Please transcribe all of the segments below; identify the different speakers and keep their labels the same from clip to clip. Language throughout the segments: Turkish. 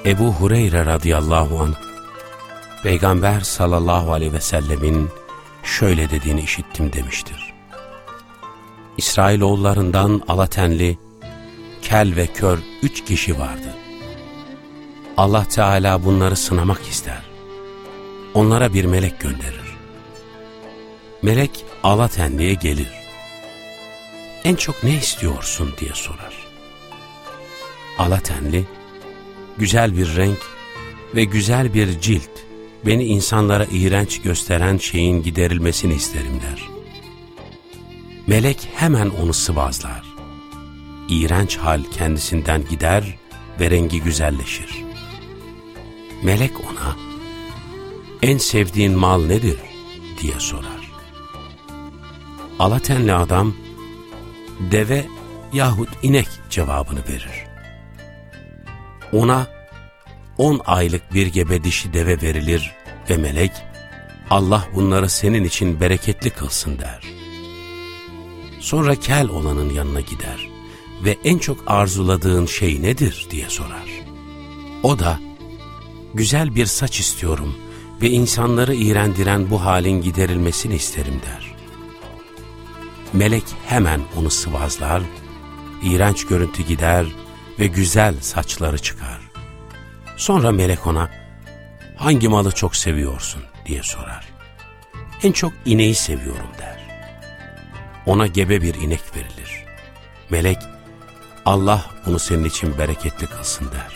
Speaker 1: Ebu Hureyre radıyallahu anh, Peygamber sallallahu aleyhi ve sellemin şöyle dediğini işittim demiştir. İsrailoğullarından alatenli, kel ve kör 3 kişi vardı. Allah Teala bunları sınamak ister. Onlara bir melek gönderir. Melek alatenliye gelir. En çok ne istiyorsun diye sorar. Alatenli, güzel bir renk ve güzel bir cilt, beni insanlara iğrenç gösteren şeyin giderilmesini isterim der. Melek hemen onu sıvazlar. İğrenç hal kendisinden gider ve rengi güzelleşir. Melek ona, en sevdiğin mal nedir diye sorar. Alatenli adam, deve yahut inek cevabını verir. Ona 10 aylık bir gebe dişi deve verilir ve melek, Allah bunları senin için bereketli kılsın der. Sonra kel olanın yanına gider ve en çok arzuladığın şey nedir diye sorar. O da, güzel bir saç istiyorum ve insanları iğrendiren bu halin giderilmesini isterim der. Melek hemen onu sıvazlar, iğrenç görüntü gider ve güzel saçları çıkar. Sonra melek ona, hangi malı çok seviyorsun diye sorar. En çok ineği seviyorum der. Ona gebe bir inek verilir. Melek, Allah bunu senin için bereketli kılsın der.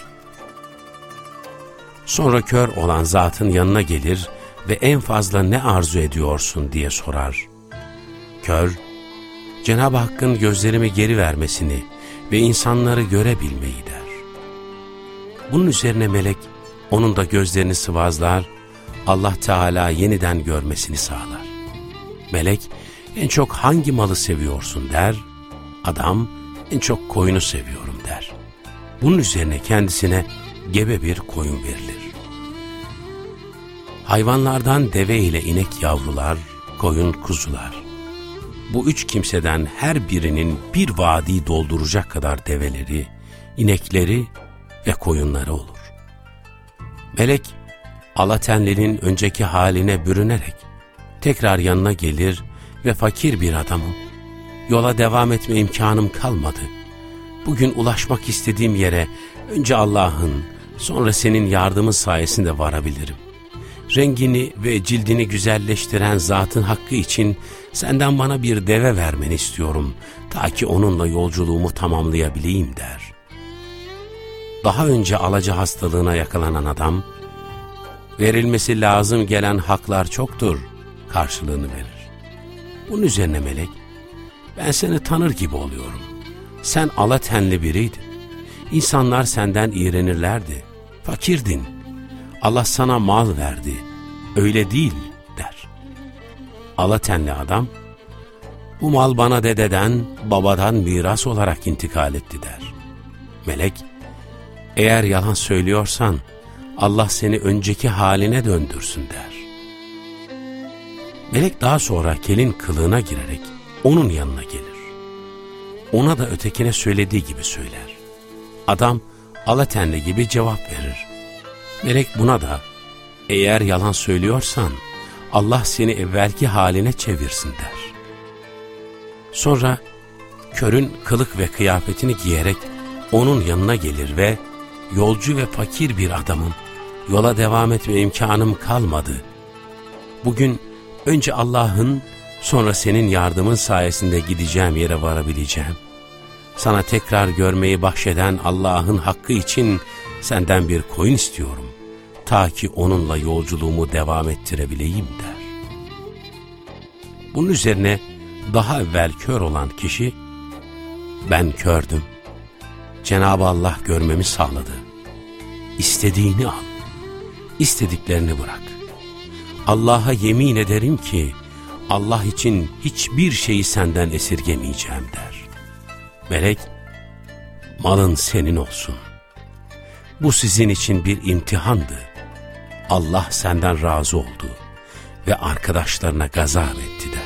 Speaker 1: Sonra kör olan zatın yanına gelir ve en fazla ne arzu ediyorsun diye sorar. Kör, Cenab-ı Hakk'ın gözlerimi geri vermesini ve insanları görebilmeyi der. Bunun üzerine melek, onun da gözlerini sıvazlar, Allah Teala yeniden görmesini sağlar. Melek, en çok hangi malı seviyorsun der, adam, en çok koyunu seviyorum der. Bunun üzerine kendisine gebe bir koyun verilir. Hayvanlardan deve ile inek yavrular, koyun kuzular. Bu 3 kimseden her birinin bir vadi dolduracak kadar develeri, inekleri ve koyunları olur. Melek, alatenlinin önceki haline bürünerek tekrar yanına gelir ve fakir bir adamım, yola devam etme imkanım kalmadı. Bugün ulaşmak istediğim yere önce Allah'ın, sonra senin yardımın sayesinde varabilirim. Rengini ve cildini güzelleştiren zatın hakkı için senden bana bir deve vermeni istiyorum, ta ki onunla yolculuğumu tamamlayabileyim der. Daha önce alaca hastalığına yakalanan adam, verilmesi lazım gelen haklar çoktur karşılığını verir. Bunun üzerine melek, ben seni tanır gibi oluyorum. Sen alatenli biriydin. İnsanlar senden iğrenirlerdi. Fakirdin. Allah sana mal verdi. Öyle değil mi? Der. Alatenli adam, bu mal bana dededen, babadan miras olarak intikal etti der. Melek, eğer yalan söylüyorsan Allah seni önceki haline döndürsün der. Melek daha sonra kelin kılığına girerek onun yanına gelir. Ona da ötekine söylediği gibi söyler. Adam alatenli gibi cevap verir. Melek buna da, eğer yalan söylüyorsan Allah seni evvelki haline çevirsin der. Sonra körün kılık ve kıyafetini giyerek onun yanına gelir ve yolcu ve fakir bir adamım, yola devam etme imkanım kalmadı. Bugün önce Allah'ın, sonra senin yardımın sayesinde gideceğim yere varabileceğim. Sana tekrar görmeyi bahşeden Allah'ın hakkı için senden bir koyun istiyorum, ta ki onunla yolculuğumu devam ettirebileyim der. Bunun üzerine daha evvel kör olan kişi, ben kördüm, Cenab-ı Allah görmemi sağladı. İstediğini al, istediklerini bırak. Allah'a yemin ederim ki Allah için hiçbir şeyi senden esirgemeyeceğim der. Melek, malın senin olsun. Bu sizin için bir imtihandı. Allah senden razı oldu ve arkadaşlarına gazap etti der.